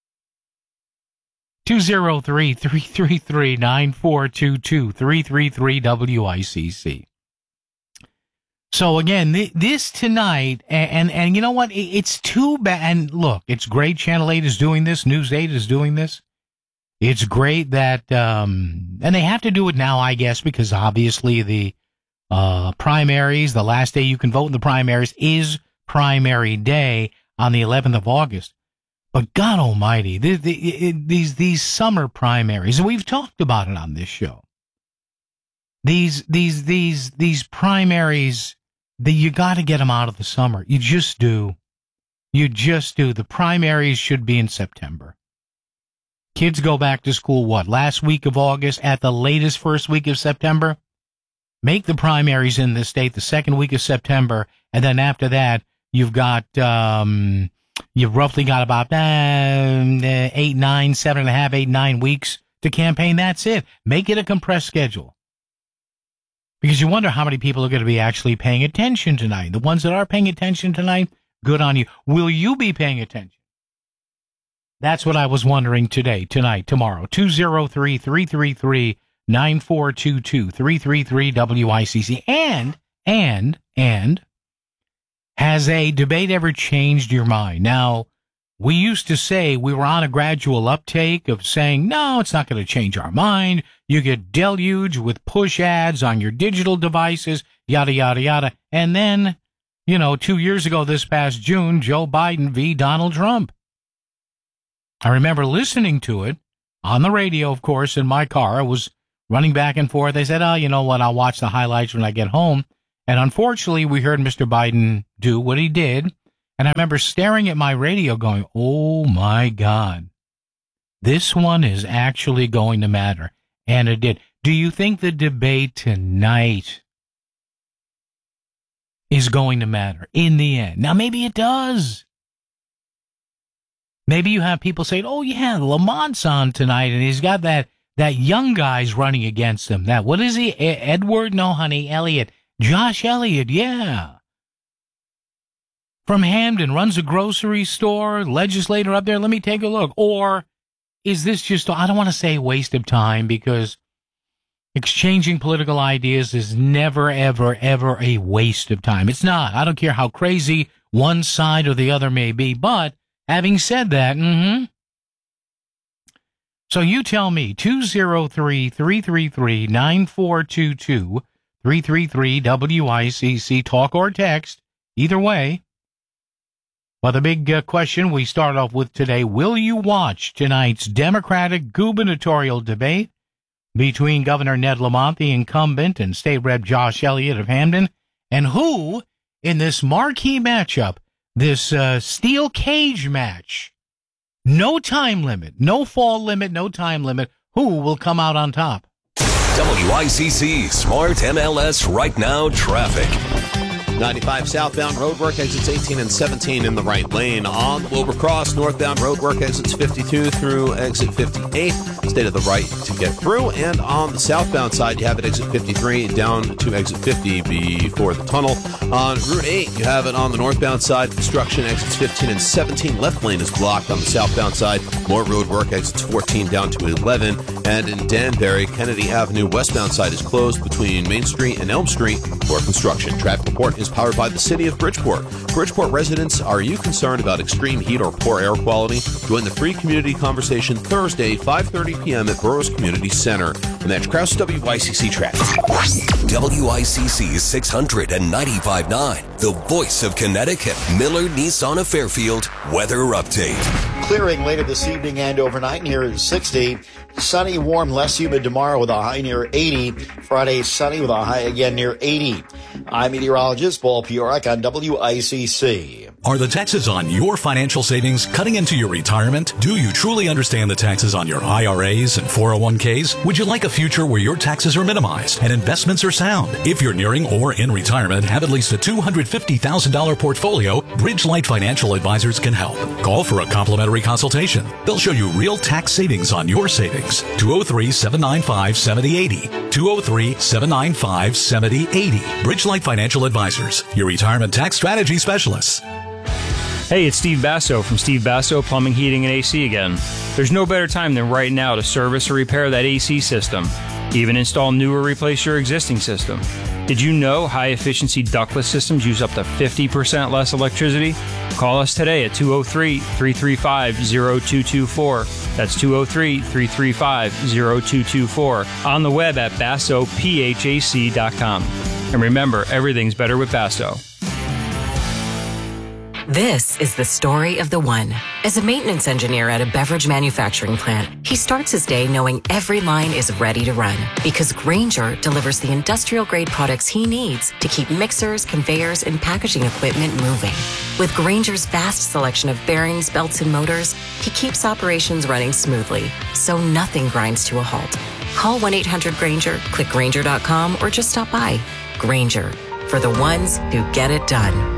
S3: 203-333-9422, 333-WICC. So again, this tonight, and you know what? It's too bad. And look, it's great Channel 8 is doing this, News 8 is doing this. It's great that, and they have to do it now, I guess, because obviously the primaries, the last day you can vote in the primaries is primary day on the 11th of August. But God almighty, these summer primaries, and we've talked about it on this show. These primaries, you got to get them out of the summer. You just do. You just do. The primaries should be in September. Kids go back to school, last week of August, at the latest first week of September? Make the primaries in the state the second week of September, and then after that, you've got, you've roughly got about 8, 9 weeks to campaign. That's it. Make it a compressed schedule. Because you wonder how many people are going to be actually paying attention tonight. The ones that are paying attention tonight, good on you. Will you be paying attention? That's what I was wondering today, tonight, tomorrow. 203-333-9422, 333-WICC. And has a debate ever changed your mind? Now, we used to say we were on a gradual uptake of saying, no, it's not going to change our mind. You get deluged with push ads on your digital devices, yada, yada, yada. And then, 2 years ago this past June, Joe Biden v. Donald Trump. I remember listening to it on the radio, of course, in my car. I was running back and forth. I said, oh, you know what? I'll watch the highlights when I get home. And unfortunately, we heard Mr. Biden do what he did. And I remember staring at my radio going, oh, my God, this one is actually going to matter. And it did. Do you think the debate tonight is going to matter in the end? Now, maybe it does. Maybe you have people saying, oh, yeah, Lamont's on tonight, and he's got that young guy's running against him. What is he? Edward? No, honey, Elliott. Josh Elliott, yeah. From Hamden, runs a grocery store, legislator up there. Let me take a look. Or is this just, I don't want to say a waste of time, because exchanging political ideas is never, ever, ever a waste of time. It's not. I don't care how crazy one side or the other may be. But having said that, So you tell me, 203-333-9422, 333-WICC, talk or text, either way. Well, the big question we start off with today, will you watch tonight's Democratic gubernatorial debate between Governor Ned Lamont, the incumbent, and State Rep Josh Elliott of Hamden, and who, in this marquee matchup, this steel cage match, no time limit, no fall limit, no time limit, who will come out on top?
S1: WICC Smart MLS Right Now Traffic.
S2: 95 southbound roadwork exits 18 and 17 in the right lane. On Wilbur Cross, northbound roadwork exits 52 through exit 58. Stay to the right to get through. And on the southbound side, you have it exit 53 down to exit 50 before the tunnel. On Route 8, you have it on the northbound side. Construction exits 15 and 17. Left lane is blocked on the southbound side. More roadwork exits 14 down to 11. And in Danbury, Kennedy Avenue westbound side is closed between Main Street and Elm Street for construction. Traffic report is powered by the City of Bridgeport. Bridgeport residents, are you concerned about extreme heat or poor air quality? Join the free community conversation Thursday, 5:30 p.m. at Burroughs Community Center. And that's Kraus WICC Traffic.
S1: WICC 695.9, the voice of Connecticut. Miller Nissan of Fairfield weather update.
S13: Clearing later this evening and overnight near 60. Sunny, warm, less humid tomorrow with a high near 80. Friday, sunny with a high again near 80. I'm meteorologist Paul Piorak on WICC.
S14: Are the taxes on your financial savings cutting into your retirement? Do you truly understand the taxes on your IRAs and 401ks? Would you like a future where your taxes are minimized and investments are sound? If you're nearing or in retirement, have at least a $250,000 portfolio, Bridgelight Financial Advisors can help. Call for a complimentary consultation. They'll show you real tax savings on your savings. 203-795-7080. 203-795-7080. Bridgelight Financial Advisors, your retirement tax strategy specialists.
S11: Hey, it's Steve Basso from Steve Basso Plumbing, Heating, and AC again. There's no better time than right now to service or repair that AC system. Even install new or replace your existing system. Did you know high-efficiency ductless systems use up to 50% less electricity? Call us today at 203-335-0224. That's 203-335-0224. On the web at BassoPHAC.com. And remember, everything's better with Basso.
S23: This is the story of the one. As a maintenance engineer at a beverage manufacturing plant, he starts his day knowing every line is ready to run because Grainger delivers the industrial-grade products he needs to keep mixers, conveyors, and packaging equipment moving. With Grainger's vast selection of bearings, belts, and motors, he keeps operations running smoothly, so nothing grinds to a halt. Call 1-800-GRAINGER, click Grainger.com, or just stop by. Grainger, for the ones who get it done.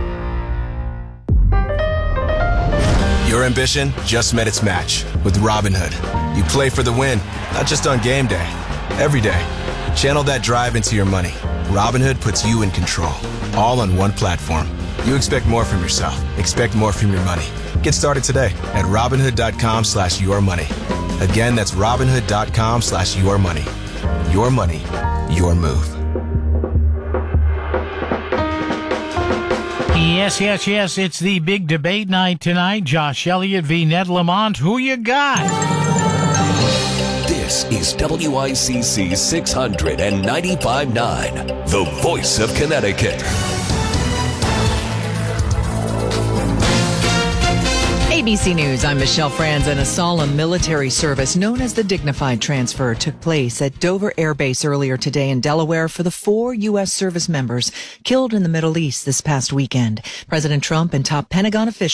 S24: Your ambition just met its match with Robinhood. You play for the win, not just on game day, every day. Channel that drive into your money. Robinhood puts you in control, all on one platform. You expect more from yourself. Expect more from your money. Get started today at Robinhood.com/yourmoney. Again, that's Robinhood.com/yourmoney. Your money, your move.
S3: Yes. It's the big debate night tonight. Josh Elliott v. Ned Lamont. Who you got?
S1: This is WICC 695.9, the voice of Connecticut.
S8: ABC News, I'm Michelle Franzen. A solemn military service known as the Dignified Transfer took place at Dover Air Base earlier today in Delaware for the 4 U.S. service members killed in the Middle East this past weekend. President Trump and top Pentagon officials